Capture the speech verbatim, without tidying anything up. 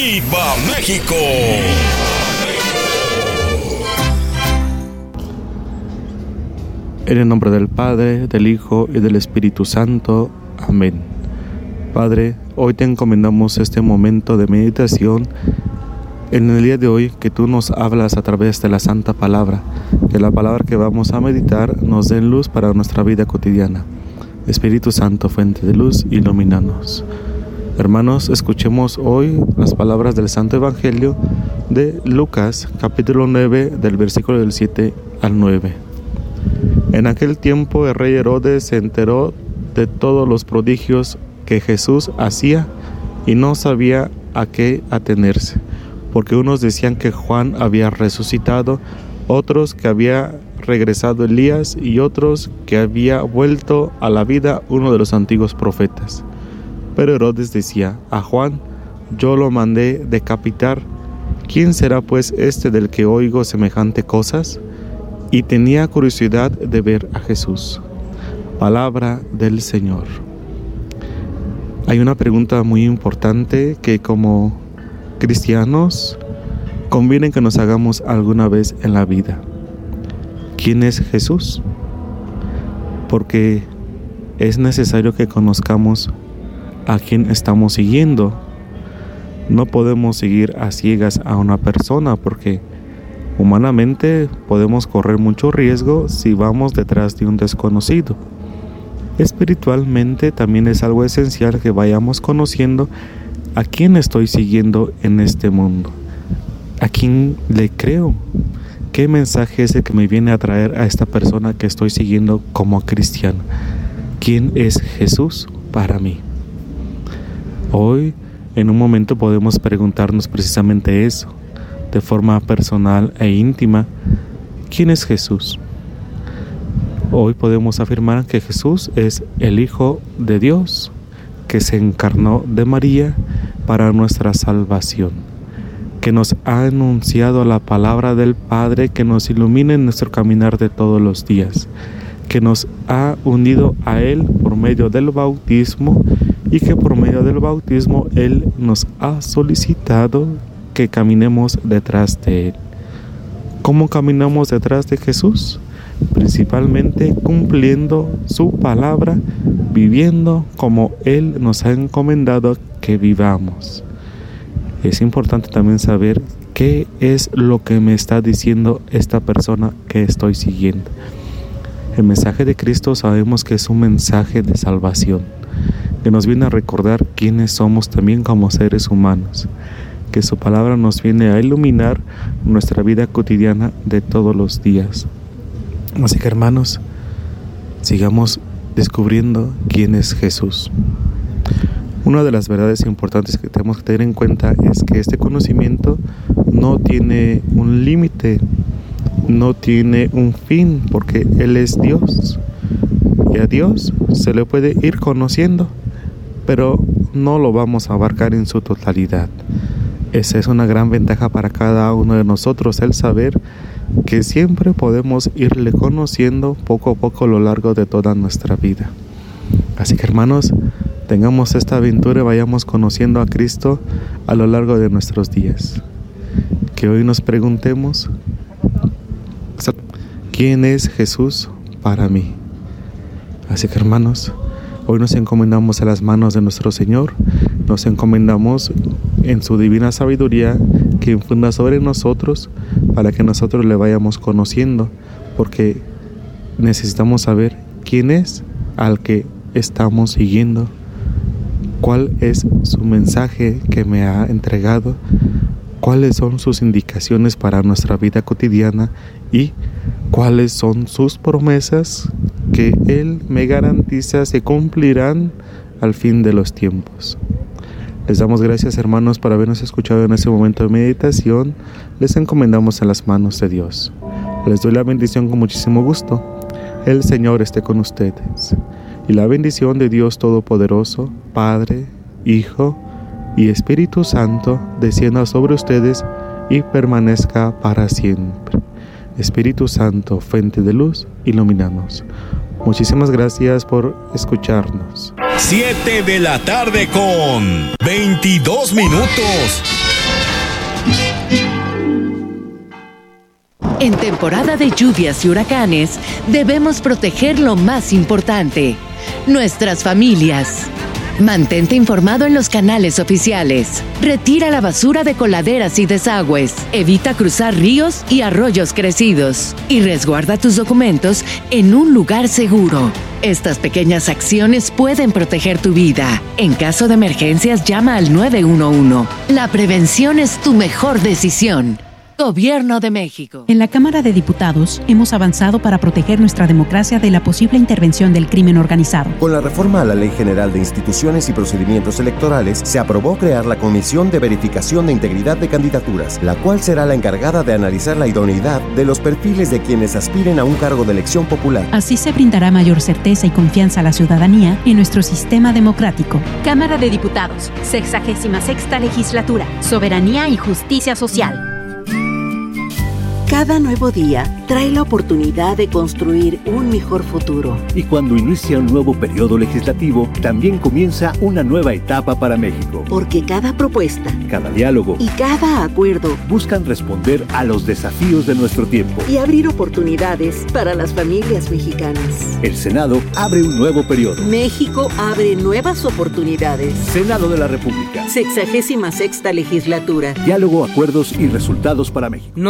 ¡Viva México! En el nombre del Padre, del Hijo y del Espíritu Santo. Amén. Padre, hoy te encomendamos este momento de meditación. En el día de hoy, que tú nos hablas a través de la Santa Palabra, que la palabra que vamos a meditar nos dé luz para nuestra vida cotidiana. Espíritu Santo, fuente de luz, ilumínanos. Hermanos, escuchemos hoy las palabras del Santo Evangelio de Lucas, capítulo nueve, del versículo del siete al nueve. En aquel tiempo el rey Herodes se enteró de todos los prodigios que Jesús hacía y no sabía a qué atenerse, porque unos decían que Juan había resucitado, otros que había regresado Elías y otros que había vuelto a la vida uno de los antiguos profetas. Pero Herodes decía: a Juan yo lo mandé decapitar. ¿Quién será pues este del que oigo semejante cosas? Y tenía curiosidad de ver a Jesús. Palabra del Señor. Hay una pregunta muy importante que como cristianos conviene que nos hagamos alguna vez en la vida. ¿Quién es Jesús? Porque es necesario que conozcamos a quién estamos siguiendo. No podemos seguir a ciegas a una persona porque humanamente podemos correr mucho riesgo si vamos detrás de un desconocido. Espiritualmente también es algo esencial que vayamos conociendo a quién estoy siguiendo en este mundo, a quién le creo, qué mensaje es el que me viene a traer a esta persona que estoy siguiendo como cristiano. ¿Quién es Jesús para mí? Hoy, en un momento, podemos preguntarnos precisamente eso, de forma personal e íntima. ¿Quién es Jesús? Hoy podemos afirmar que Jesús es el Hijo de Dios, que se encarnó de María para nuestra salvación, que nos ha anunciado la palabra del Padre que nos ilumina en nuestro caminar de todos los días, que nos ha unido a Él por medio del bautismo y que por medio del bautismo Él nos ha solicitado que caminemos detrás de Él. ¿Cómo caminamos detrás de Jesús? Principalmente cumpliendo su palabra, viviendo como Él nos ha encomendado que vivamos. Es importante también saber qué es lo que me está diciendo esta persona que estoy siguiendo. El mensaje de Cristo sabemos que es un mensaje de salvación, que nos viene a recordar quiénes somos también como seres humanos, que su palabra nos viene a iluminar nuestra vida cotidiana de todos los días. Así que, hermanos, sigamos descubriendo quién es Jesús. Una de las verdades importantes que tenemos que tener en cuenta es que este conocimiento no tiene un límite, no tiene un fin, porque Él es Dios. Y a Dios se le puede ir conociendo, pero no lo vamos a abarcar en su totalidad. Esa es una gran ventaja para cada uno de nosotros, el saber que siempre podemos irle conociendo poco a poco a lo largo de toda nuestra vida. Así que, hermanos, tengamos esta aventura y vayamos conociendo a Cristo a lo largo de nuestros días. Que hoy nos preguntemos: ¿quién es Jesús para mí? Así que, hermanos, hoy nos encomendamos a las manos de nuestro Señor, nos encomendamos en su divina sabiduría que infunda sobre nosotros para que nosotros le vayamos conociendo, porque necesitamos saber quién es al que estamos siguiendo, cuál es su mensaje que me ha entregado, cuáles son sus indicaciones para nuestra vida cotidiana y cuáles son sus promesas que Él me garantiza se cumplirán al fin de los tiempos. Les damos gracias, hermanos, por habernos escuchado en este momento de meditación. Les encomendamos en las manos de Dios. Les doy la bendición con muchísimo gusto. El Señor esté con ustedes. Y la bendición de Dios Todopoderoso, Padre, Hijo y Espíritu Santo, descienda sobre ustedes y permanezca para siempre. Espíritu Santo, fuente de luz, ilumínanos. Muchísimas gracias por escucharnos. siete de la tarde con veintidós minutos. En temporada de lluvias y huracanes, debemos proteger lo más importante, nuestras familias. Mantente informado en los canales oficiales. Retira la basura de coladeras y desagües. Evita cruzar ríos y arroyos crecidos. Y resguarda tus documentos en un lugar seguro. Estas pequeñas acciones pueden proteger tu vida. En caso de emergencias, llama al nueve uno uno. La prevención es tu mejor decisión. Gobierno de México. En la Cámara de Diputados hemos avanzado para proteger nuestra democracia de la posible intervención del crimen organizado. Con la reforma a la Ley General de Instituciones y Procedimientos Electorales, se aprobó crear la Comisión de Verificación de Integridad de Candidaturas, la cual será la encargada de analizar la idoneidad de los perfiles de quienes aspiren a un cargo de elección popular. Así se brindará mayor certeza y confianza a la ciudadanía en nuestro sistema democrático. Cámara de Diputados, sexagésima sexta legislatura, soberanía y justicia social. Cada nuevo día trae la oportunidad de construir un mejor futuro. Y cuando inicia un nuevo periodo legislativo, también comienza una nueva etapa para México. Porque cada propuesta, cada diálogo y cada acuerdo buscan responder a los desafíos de nuestro tiempo y abrir oportunidades para las familias mexicanas. El Senado abre un nuevo periodo. México abre nuevas oportunidades. Senado de la República. Sexagésima sexta legislatura. Diálogo, acuerdos y resultados para México. No